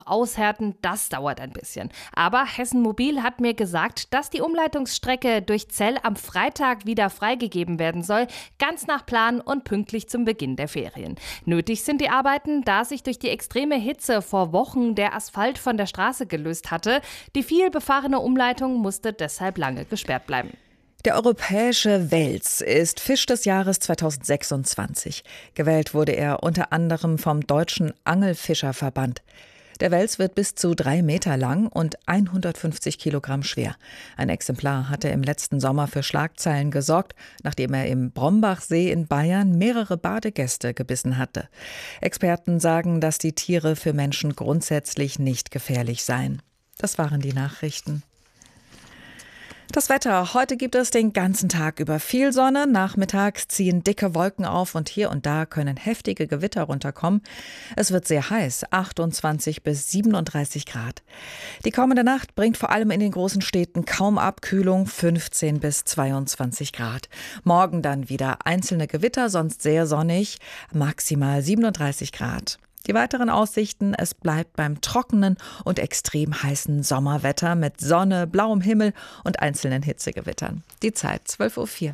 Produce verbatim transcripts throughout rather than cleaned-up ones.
Aushärten, das dauert ein bisschen. Aber Hessen Mobil hat mir gesagt, dass die Umleitungsstrecke durch Zell am Freitag wieder freigegeben werden soll, ganz nach Plan und pünktlich zum Beginn der Ferien. Nötig sind die Arbeiten, da sich durch die extreme Hitze vor Wochen der Asphalt von der Straße gelöst hatte. Die viel befahrene Umleitung musste deshalb lange gesperrt bleiben. Der europäische Wels ist Fisch des Jahres zweitausendsechsundzwanzig. Gewählt wurde er unter anderem vom Deutschen Angelfischerverband. Der Wels wird bis zu drei Meter lang und hundertfünfzig Kilogramm schwer. Ein Exemplar hatte im letzten Sommer für Schlagzeilen gesorgt, nachdem er im Brombachsee in Bayern mehrere Badegäste gebissen hatte. Experten sagen, dass die Tiere für Menschen grundsätzlich nicht gefährlich seien. Das waren die Nachrichten. Das Wetter. Heute gibt es den ganzen Tag über viel Sonne. Nachmittags ziehen dicke Wolken auf und hier und da können heftige Gewitter runterkommen. Es wird sehr heiß, achtundzwanzig bis siebenunddreißig Grad. Die kommende Nacht bringt vor allem in den großen Städten kaum Abkühlung, fünfzehn bis zweiundzwanzig Grad. Morgen dann wieder einzelne Gewitter, sonst sehr sonnig, maximal siebenunddreißig Grad. Die weiteren Aussichten: Es bleibt beim trockenen und extrem heißen Sommerwetter mit Sonne, blauem Himmel und einzelnen Hitzegewittern. Die Zeit zwölf Uhr vier.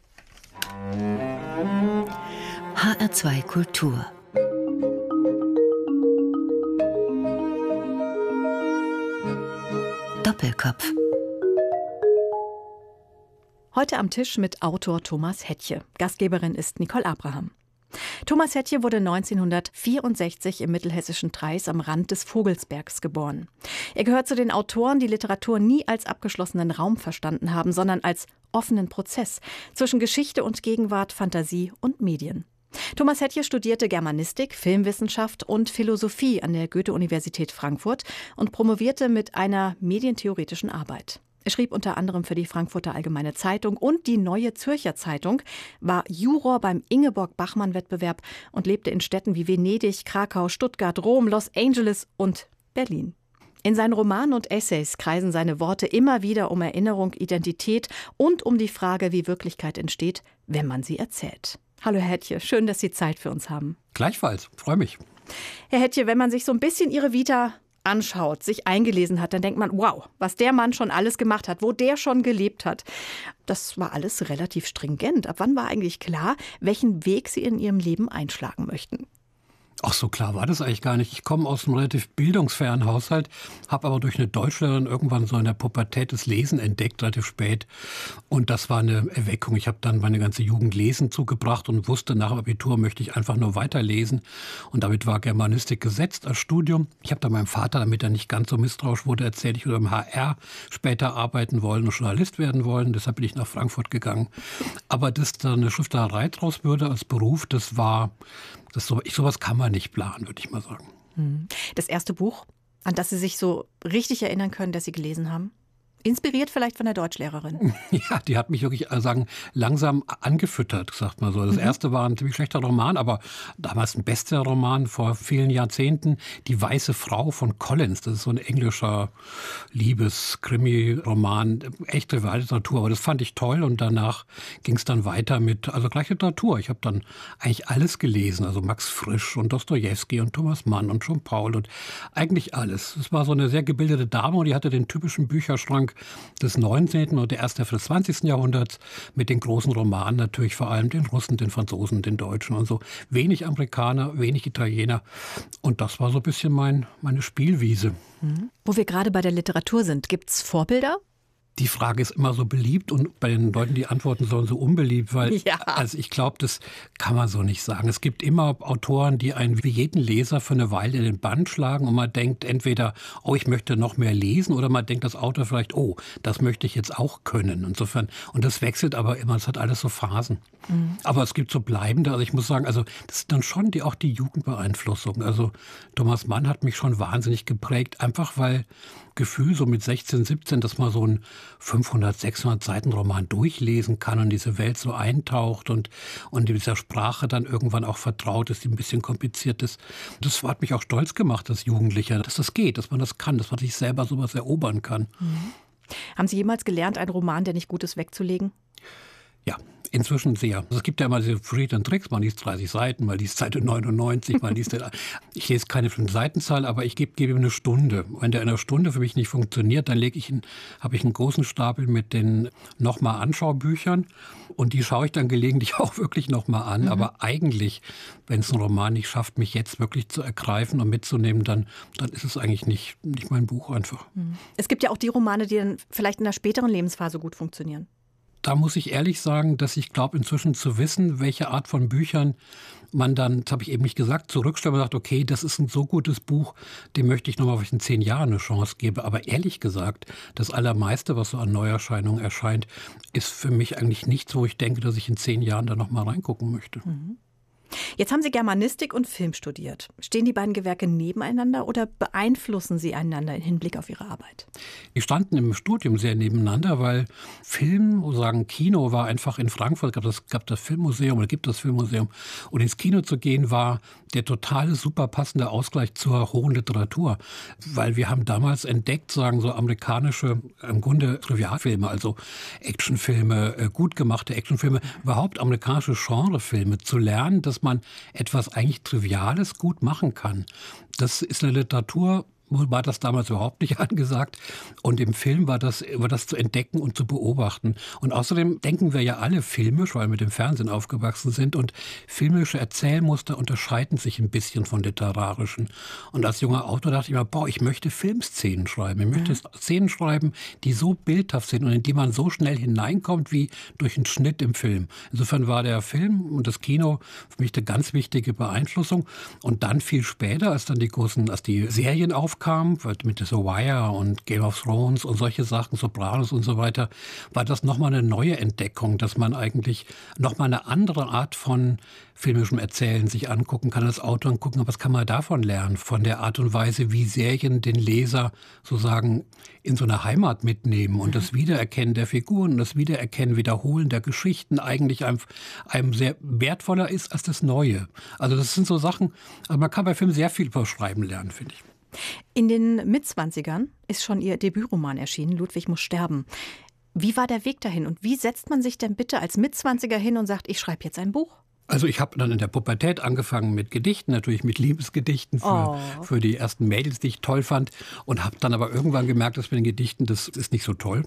H R zwei Kultur. Doppelkopf. Heute am Tisch mit Autor Thomas Hettche. Gastgeberin ist Nicole Abraham. Thomas Hettche wurde neunzehnhundertvierundsechzig im mittelhessischen Treis am Rand des Vogelsbergs geboren. Er gehört zu den Autoren, die Literatur nie als abgeschlossenen Raum verstanden haben, sondern als offenen Prozess zwischen Geschichte und Gegenwart, Fantasie und Medien. Thomas Hettche studierte Germanistik, Filmwissenschaft und Philosophie an der Goethe-Universität Frankfurt und promovierte mit einer medientheoretischen Arbeit. Er schrieb unter anderem für die Frankfurter Allgemeine Zeitung und die Neue Zürcher Zeitung, war Juror beim Ingeborg-Bachmann-Wettbewerb und lebte in Städten wie Venedig, Krakau, Stuttgart, Rom, Los Angeles und Berlin. In seinen Romanen und Essays kreisen seine Worte immer wieder um Erinnerung, Identität und um die Frage, wie Wirklichkeit entsteht, wenn man sie erzählt. Hallo Herr Hettche, schön, dass Sie Zeit für uns haben. Gleichfalls, freue mich. Herr Hettche, wenn man sich so ein bisschen Ihre Vita anschaut, sich eingelesen hat, dann denkt man, wow, was der Mann schon alles gemacht hat, wo der schon gelebt hat. Das war alles relativ stringent. Ab wann war eigentlich klar, welchen Weg Sie in Ihrem Leben einschlagen möchten? Ach, so klar war das eigentlich gar nicht. Ich komme aus einem relativ bildungsfernen Haushalt, habe aber durch eine Deutschlehrerin irgendwann so in der Pubertät das Lesen entdeckt, relativ spät. Und das war eine Erweckung. Ich habe dann meine ganze Jugend Lesen zugebracht und wusste, nach dem Abitur möchte ich einfach nur weiterlesen. Und damit war Germanistik gesetzt als Studium. Ich habe dann meinem Vater, damit er nicht ganz so misstrauisch wurde, erzählt, ich würde im H R später arbeiten wollen und Journalist werden wollen. Deshalb bin ich nach Frankfurt gegangen. Aber dass da eine Schriftstellerei draus würde als Beruf, das war... Das so, ich, sowas kann man nicht planen, würde ich mal sagen. Das erste Buch, an das Sie sich so richtig erinnern können, das Sie gelesen haben? Inspiriert vielleicht von der Deutschlehrerin? Ja, die hat mich wirklich also sagen, langsam angefüttert, sagt man so. Das mhm. erste war ein ziemlich schlechter Roman, aber damals ein Bestsellerroman vor vielen Jahrzehnten. Die weiße Frau von Collins. Das ist so ein englischer Liebes-Krimi-Roman. Echte Literatur, aber das fand ich toll. Und danach ging es dann weiter mit, also gleich Literatur. Ich habe dann eigentlich alles gelesen. Also Max Frisch und Dostojewski und Thomas Mann und Jean Paul und eigentlich alles. Es war so eine sehr gebildete Dame und die hatte den typischen Bücherschrank des neunzehnten und der erste des zwanzigsten Jahrhunderts mit den großen Romanen, natürlich vor allem den Russen, den Franzosen, den Deutschen und so. Wenig Amerikaner, wenig Italiener. Und das war so ein bisschen mein, meine Spielwiese. Mhm. Wo wir gerade bei der Literatur sind, gibt es Vorbilder? Die Frage ist immer so beliebt und bei den Leuten, die antworten sollen, so unbeliebt, weil ja. also ich glaube, das kann man so nicht sagen. Es gibt immer Autoren, die einen wie jeden Leser für eine Weile in den Bann schlagen und man denkt entweder, oh, ich möchte noch mehr lesen oder man denkt als Autor vielleicht, oh, das möchte ich jetzt auch können. Insofern, und das wechselt aber immer, es hat alles so Phasen. Mhm. Aber es gibt so bleibende, also ich muss sagen, also das ist dann schon die, auch die Jugendbeeinflussung. Also Thomas Mann hat mich schon wahnsinnig geprägt, einfach weil Gefühl, so mit sechzehn, siebzehn, dass man so einen fünfhundert, sechshundert Seiten Roman durchlesen kann und diese Welt so eintaucht und, und dieser Sprache dann irgendwann auch vertraut ist, die ein bisschen kompliziert ist. Das hat mich auch stolz gemacht als Jugendlicher, dass das geht, dass man das kann, dass man sich selber sowas erobern kann. Mhm. Haben Sie jemals gelernt, einen Roman, der nicht gut ist, wegzulegen? Ja, Inzwischen sehr. Also es gibt ja immer diese verschiedenen Tricks. Man liest dreißig Seiten, man liest Seite neunundneunzig, man liest... Ich lese keine fünf Seitenzahl, aber ich gebe, gebe ihm eine Stunde. Wenn der in einer Stunde für mich nicht funktioniert, dann lege ich ihn, habe ich einen großen Stapel mit den nochmal Anschaubüchern und die schaue ich dann gelegentlich auch wirklich nochmal an. Mhm. Aber eigentlich, wenn es ein Roman nicht schafft, mich jetzt wirklich zu ergreifen und mitzunehmen, dann, dann ist es eigentlich nicht, nicht mein Buch einfach. Mhm. Es gibt ja auch die Romane, die dann vielleicht in der späteren Lebensphase gut funktionieren. Da muss ich ehrlich sagen, dass ich glaube, inzwischen zu wissen, welche Art von Büchern man dann, das habe ich eben nicht gesagt, zurückstellt und sagt, okay, das ist ein so gutes Buch, dem möchte ich nochmal in zehn Jahren eine Chance geben. Aber ehrlich gesagt, das Allermeiste, was so an Neuerscheinungen erscheint, ist für mich eigentlich nichts, wo ich denke, dass ich in zehn Jahren da nochmal reingucken möchte. Mhm. Jetzt haben Sie Germanistik und Film studiert. Stehen die beiden Gewerke nebeneinander oder beeinflussen sie einander im Hinblick auf Ihre Arbeit? Die standen im Studium sehr nebeneinander, weil Film, oder sagen Kino, war einfach in Frankfurt, gab das, gab das Filmmuseum oder gibt das Filmmuseum. Und ins Kino zu gehen, war der totale, super passende Ausgleich zur hohen Literatur. Weil wir haben damals entdeckt, sagen so amerikanische, im Grunde Trivialfilme, also Actionfilme, gut gemachte Actionfilme, überhaupt amerikanische Genrefilme zu lernen, dass man etwas eigentlich Triviales gut machen kann. Das ist eine Literatur, war das damals überhaupt nicht angesagt. Und im Film war das, war das zu entdecken und zu beobachten. Und außerdem denken wir ja alle filmisch, weil wir mit dem Fernsehen aufgewachsen sind. Und filmische Erzählmuster unterscheiden sich ein bisschen von literarischen. Und als junger Autor dachte ich mir, boah, ich möchte Filmszenen schreiben. Ich möchte ja. Szenen schreiben, die so bildhaft sind und in die man so schnell hineinkommt wie durch einen Schnitt im Film. Insofern war der Film und das Kino für mich eine ganz wichtige Beeinflussung. Und dann viel später, als dann die großen, als die Serien aufkamen, kam, mit The Wire und Game of Thrones und solche Sachen, Sopranos und so weiter, war das nochmal eine neue Entdeckung, dass man eigentlich nochmal eine andere Art von filmischem Erzählen sich angucken kann als Autor und gucken, was kann man davon lernen, von der Art und Weise, wie Serien den Leser sozusagen in so eine Heimat mitnehmen und das Wiedererkennen der Figuren und das Wiedererkennen, Wiederholen der Geschichten eigentlich einem, einem sehr wertvoller ist als das Neue. Also das sind so Sachen, also man kann bei Filmen sehr viel über Schreiben lernen, finde ich. In den Mitzwanzigern ist schon Ihr Debütroman erschienen, Ludwig muss sterben. Wie war der Weg dahin und wie setzt man sich denn bitte als Mitzwanziger hin und sagt, ich schreibe jetzt ein Buch? Also ich habe dann in der Pubertät angefangen mit Gedichten, natürlich mit Liebesgedichten für, oh. für die ersten Mädels, die ich toll fand. Und habe dann aber irgendwann gemerkt, dass mit den Gedichten, das ist nicht so toll.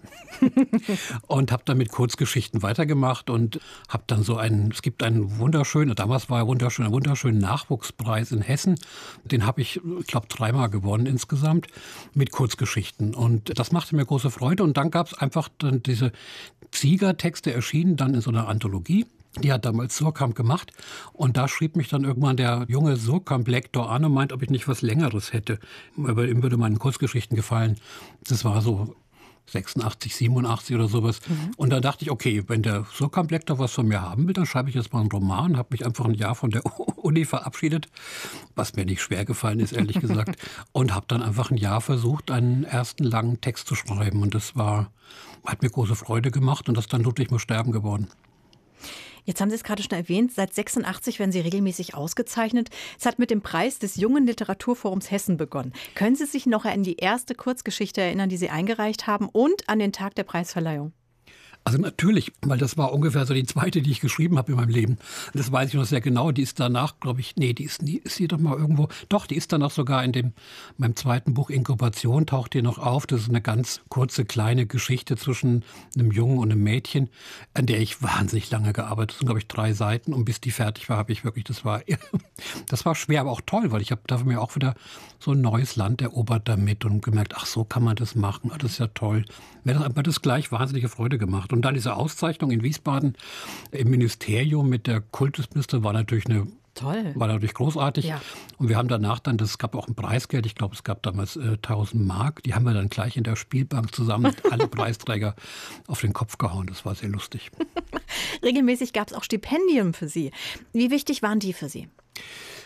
Und habe dann mit Kurzgeschichten weitergemacht und habe dann so einen, es gibt einen wunderschönen, damals war er wunderschön, einen wunderschönen Nachwuchspreis in Hessen. Den habe ich, ich glaube, dreimal gewonnen insgesamt mit Kurzgeschichten. Und das machte mir große Freude. Und dann gab es einfach dann diese Zieger-Texte erschienen dann in so einer Anthologie. Die hat damals Suhrkamp gemacht und da schrieb mich dann irgendwann der junge Suhrkamp-Lektor an und meint, ob ich nicht was Längeres hätte. Aber ihm würde meine Kurzgeschichten gefallen. Das war so sechsundachtzig, siebenundachtzig oder sowas. Mhm. Und da dachte ich, okay, wenn der Suhrkamp-Lektor was von mir haben will, dann schreibe ich jetzt mal einen Roman. Habe mich einfach ein Jahr von der Uni verabschiedet, was mir nicht schwer gefallen ist, ehrlich gesagt. Und habe dann einfach ein Jahr versucht, einen ersten langen Text zu schreiben. Und das war, hat mir große Freude gemacht und das ist dann Ludwig muss sterben geworden. Jetzt haben Sie es gerade schon erwähnt, seit sechsundachtzig werden Sie regelmäßig ausgezeichnet. Es hat mit dem Preis des Jungen Literaturforums Hessen begonnen. Können Sie sich noch an die erste Kurzgeschichte erinnern, die Sie eingereicht haben und an den Tag der Preisverleihung? Also natürlich, weil das war ungefähr so die zweite, die ich geschrieben habe in meinem Leben. Das weiß ich noch sehr genau. Die ist danach, glaube ich, nee, die ist nie, ist die doch mal irgendwo, doch, die ist danach sogar in dem, meinem zweiten Buch Inkubation taucht die noch auf. Das ist eine ganz kurze, kleine Geschichte zwischen einem Jungen und einem Mädchen, an der ich wahnsinnig lange gearbeitet habe. Das sind, glaube ich, drei Seiten. Und bis die fertig war, habe ich wirklich, das war, das war schwer, aber auch toll, weil ich habe dafür mir auch wieder so ein neues Land erobert damit und gemerkt, ach, so kann man das machen. Das ist ja toll. Mir hat das gleich wahnsinnige Freude gemacht. Und dann diese Auszeichnung in Wiesbaden im Ministerium mit der Kultusministerin war natürlich eine Toll. War natürlich großartig. Ja. Und wir haben danach dann, das gab auch ein Preisgeld, ich glaube, es gab damals äh, tausend Mark, die haben wir dann gleich in der Spielbank zusammen mit alle Preisträger auf den Kopf gehauen. Das war sehr lustig. Regelmäßig gab es auch Stipendien für Sie. Wie wichtig waren die für Sie?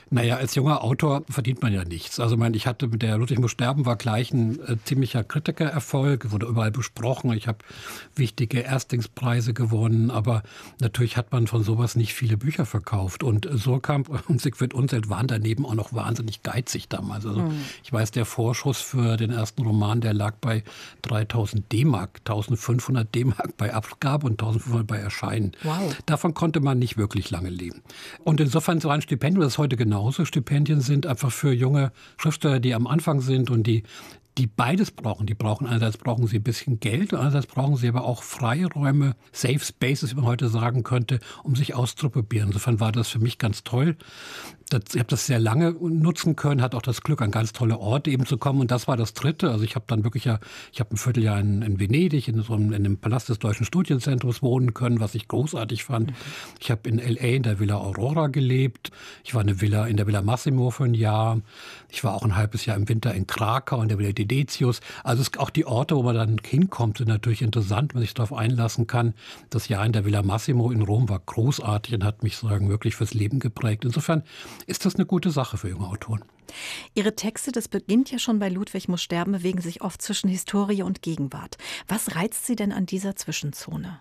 Naja, als junger Autor verdient man ja nichts. Also mein, ich hatte mit der Ludwig muss sterben war gleich ein äh, ziemlicher Kritikererfolg, wurde überall besprochen. Ich habe wichtige Erstlingspreise gewonnen, aber natürlich hat man von sowas nicht viele Bücher verkauft. Und äh, Surkamp und Siegfried Unseld waren daneben auch noch wahnsinnig geizig damals. Also mhm. ich weiß, der Vorschuss für den ersten Roman, der lag bei dreitausend D-Mark, eintausendfünfhundert D-Mark bei Abgabe und eintausendfünfhundert bei Erscheinen. Wow. Davon konnte man nicht wirklich lange leben. Und insofern so ein Stipendium, das ist heute genauso. Stipendien sind einfach für junge Schriftsteller, die am Anfang sind und die die beides brauchen. Die brauchen einerseits brauchen sie ein bisschen Geld, und andererseits brauchen sie aber auch freie Räume, Safe Spaces, wie man heute sagen könnte, um sich auszuprobieren. Insofern war das für mich ganz toll. Das, ich habe das sehr lange nutzen können, hatte auch das Glück, an ganz tolle Orte eben zu kommen. Und das war das Dritte. Also ich habe dann wirklich ja, ich habe ein Vierteljahr in, in Venedig, in so einem, in dem Palast des Deutschen Studienzentrums wohnen können, was ich großartig fand. Mhm. Ich habe in L A in der Villa Aurora gelebt. Ich war eine Villa, in der Villa Massimo für ein Jahr. Ich war auch ein halbes Jahr im Winter in Krakau in der Villa Dedetius. Also es, auch die Orte, wo man dann hinkommt, sind natürlich interessant, wenn man sich darauf einlassen kann. Das Jahr in der Villa Massimo in Rom war großartig und hat mich sozusagen wirklich fürs Leben geprägt. Insofern ist das eine gute Sache für junge Autoren. Ihre Texte, das beginnt ja schon bei Ludwig muss sterben, bewegen sich oft zwischen Historie und Gegenwart. Was reizt Sie denn an dieser Zwischenzone?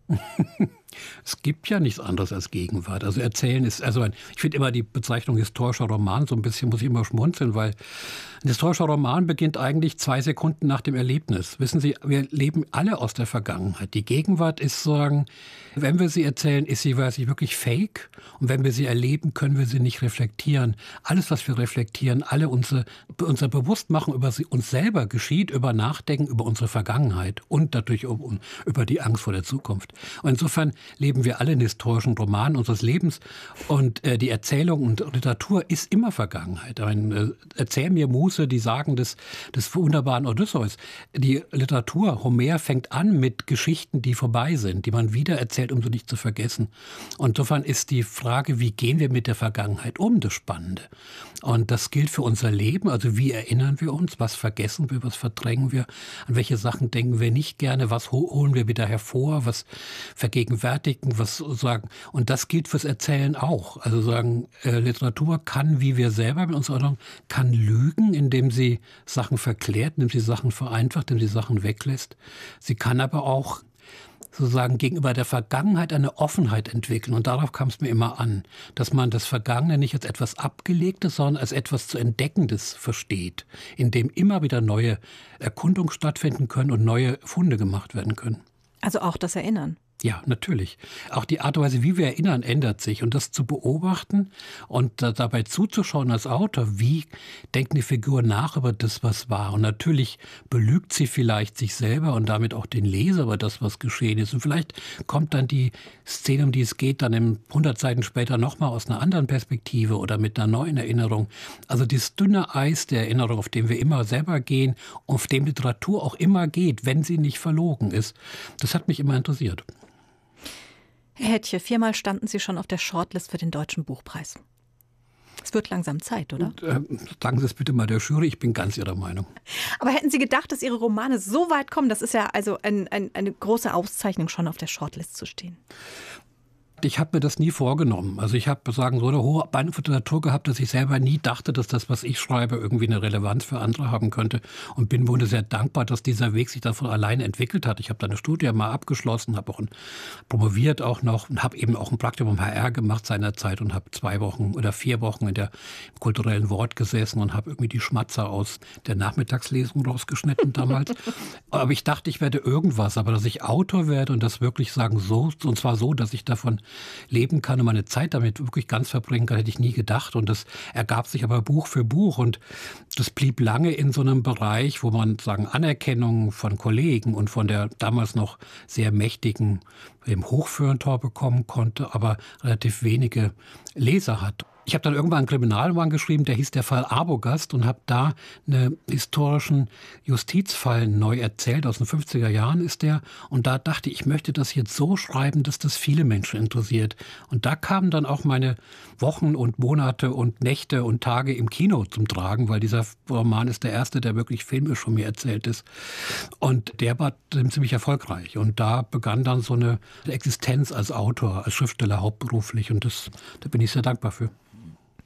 Es gibt ja nichts anderes als Gegenwart. Also erzählen ist, also ein, ich finde immer die Bezeichnung historischer Roman so ein bisschen, muss ich immer schmunzeln, weil ein historischer Roman beginnt eigentlich zwei Sekunden nach dem Erlebnis. Wissen Sie, wir leben alle aus der Vergangenheit. Die Gegenwart ist sozusagen, wenn wir sie erzählen, ist sie, weiß ich, wirklich fake. Und wenn wir sie erleben, können wir sie nicht reflektieren. Alles, was wir reflektieren, alle unsere, unser Bewusstmachen über sie, uns selber geschieht, über Nachdenken, über unsere Vergangenheit und natürlich um, über die Angst vor der Zukunft. Und insofern leben wir alle in historischen Romanen unseres Lebens. Und äh, die Erzählung und Literatur ist immer Vergangenheit. Ein, äh, erzähl mir Muse, die Sagen des, des wunderbaren Odysseus. Die Literatur, Homer, fängt an mit Geschichten, die vorbei sind, die man wieder erzählt, um sie nicht zu vergessen. Und insofern ist die Frage, wie gehen wir mit der Vergangenheit um, das Spannende. Und das gilt für unser Leben. Also wie erinnern wir uns? Was vergessen wir? Was verdrängen wir? An welche Sachen denken wir nicht gerne? Was holen wir wieder hervor? Was vergegenwärtigen? Was sagen? Und das gilt fürs Erzählen auch. Also sagen, äh, Literatur kann, wie wir selber mit uns Erinnerung, kann lügen, indem sie Sachen verklärt, indem sie Sachen vereinfacht, indem sie Sachen weglässt. Sie kann aber auch sozusagen gegenüber der Vergangenheit eine Offenheit entwickeln. Und darauf kam es mir immer an, dass man das Vergangene nicht als etwas Abgelegtes, sondern als etwas zu Entdeckendes versteht, in dem immer wieder neue Erkundungen stattfinden können und neue Funde gemacht werden können. Also auch das Erinnern. Ja, natürlich. Auch die Art und Weise, wie wir erinnern, ändert sich. Und das zu beobachten und da, dabei zuzuschauen als Autor, wie denkt eine Figur nach über das, was war. Und natürlich belügt sie vielleicht sich selber und damit auch den Leser über das, was geschehen ist. Und vielleicht kommt dann die Szene, um die es geht, dann in hundert Seiten später nochmal aus einer anderen Perspektive oder mit einer neuen Erinnerung. Also dieses dünne Eis der Erinnerung, auf dem wir immer selber gehen, auf dem Literatur auch immer geht, wenn sie nicht verlogen ist, das hat mich immer interessiert. Herr Hettche, viermal standen Sie schon auf der Shortlist für den Deutschen Buchpreis. Es wird langsam Zeit, oder? Und, äh, sagen Sie es bitte mal der Jury, ich bin ganz Ihrer Meinung. Aber hätten Sie gedacht, dass Ihre Romane so weit kommen? Das ist ja also ein, ein, eine große Auszeichnung, schon auf der Shortlist zu stehen. Ich habe mir das nie vorgenommen. Also ich habe sagen so eine hohe Beine für Literatur gehabt, dass ich selber nie dachte, dass das, was ich schreibe, irgendwie eine Relevanz für andere haben könnte. Und bin wohl sehr dankbar, dass dieser Weg sich davon alleine entwickelt hat. Ich habe da eine Studie mal abgeschlossen, habe auch ein, promoviert auch noch und habe eben auch ein Praktikum im H R gemacht seinerzeit und habe zwei Wochen oder vier Wochen in der im kulturellen Wort gesessen und habe irgendwie die Schmatzer aus der Nachmittagslesung rausgeschnitten damals. Aber ich dachte, ich werde irgendwas, aber dass ich Autor werde und das wirklich sagen so, und zwar so, dass ich davon leben kann und meine Zeit damit wirklich ganz verbringen kann, hätte ich nie gedacht. Und das ergab sich aber Buch für Buch. Und das blieb lange in so einem Bereich, wo man sagen Anerkennung von Kollegen und von der damals noch sehr mächtigen dem Hochfeuilleton bekommen konnte, aber relativ wenige Leser hat. Ich habe dann irgendwann einen Kriminalroman geschrieben, der hieß Der Fall Arbogast und habe da einen historischen Justizfall neu erzählt. Aus den fünfziger Jahren ist der. Und da dachte ich, ich möchte das jetzt so schreiben, dass das viele Menschen interessiert. Und da kamen dann auch meine Wochen und Monate und Nächte und Tage im Kino zum Tragen, weil dieser Roman ist der erste, der wirklich filmisch von mir erzählt ist. Und der war ziemlich erfolgreich. Und da begann dann so eine Existenz als Autor, als Schriftsteller hauptberuflich. Und das, da bin ich sehr dankbar für.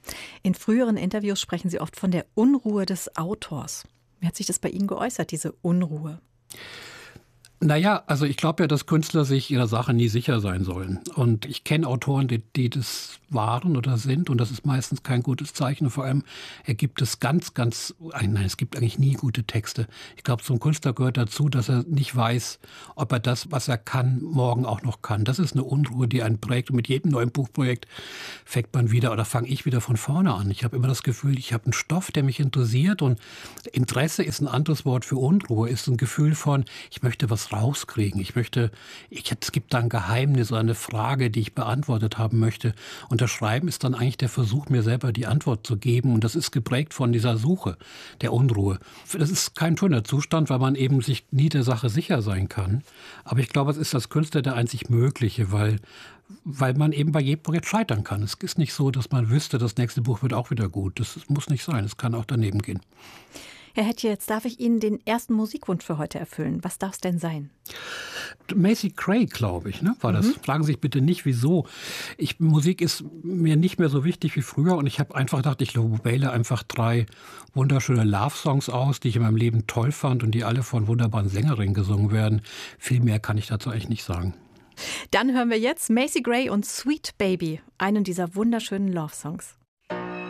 In früheren Interviews sprechen Sie oft von der Unruhe des Autors. Wie hat sich das bei Ihnen geäußert, diese Unruhe? Naja, also ich glaube ja, dass Künstler sich ihrer Sache nie sicher sein sollen. Und ich kenne Autoren, die, die das waren oder sind. Und das ist meistens kein gutes Zeichen. Und vor allem ergibt es ganz, ganz, nein, es gibt eigentlich nie gute Texte. Ich glaube, zum Künstler gehört dazu, dass er nicht weiß, ob er das, was er kann, morgen auch noch kann. Das ist eine Unruhe, die einen prägt. Und mit jedem neuen Buchprojekt fängt man wieder oder fange ich wieder von vorne an. Ich habe immer das Gefühl, ich habe einen Stoff, der mich interessiert. Und Interesse ist ein anderes Wort für Unruhe. Ist ein Gefühl von, ich möchte was rauskriegen. Ich möchte, ich, es gibt da ein Geheimnis oder eine Frage, die ich beantwortet haben möchte. Und das Schreiben ist dann eigentlich der Versuch, mir selber die Antwort zu geben. Und das ist geprägt von dieser Suche, der Unruhe. Das ist kein schöner Zustand, weil man eben sich nie der Sache sicher sein kann. Aber ich glaube, es ist als Künstler der einzig Mögliche, weil, weil man eben bei jedem Projekt scheitern kann. Es ist nicht so, dass man wüsste, das nächste Buch wird auch wieder gut. Das muss nicht sein. Es kann auch daneben gehen. Herr Hetje, jetzt darf ich Ihnen den ersten Musikwunsch für heute erfüllen. Was darf es denn sein? Macy Gray, glaube ich, ne, war das. Mhm. Fragen Sie sich bitte nicht, wieso. Ich, Musik ist mir nicht mehr so wichtig wie früher und ich habe einfach gedacht, ich wähle einfach drei wunderschöne Love-Songs aus, die ich in meinem Leben toll fand und die alle von wunderbaren Sängerinnen gesungen werden. Viel mehr kann ich dazu eigentlich nicht sagen. Dann hören wir jetzt Macy Gray und Sweet Baby, einen dieser wunderschönen Love-Songs.